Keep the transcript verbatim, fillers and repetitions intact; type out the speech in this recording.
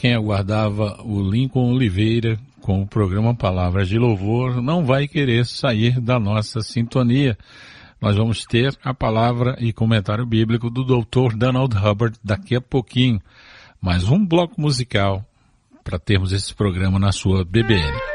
quem aguardava o Lincoln Oliveira com o programa Palavras de Louvor não vai querer sair da nossa sintonia. Nós vamos ter a palavra e comentário bíblico do doutor Donald Hubbard daqui a pouquinho. Mais um bloco musical para termos esse programa na sua B B N.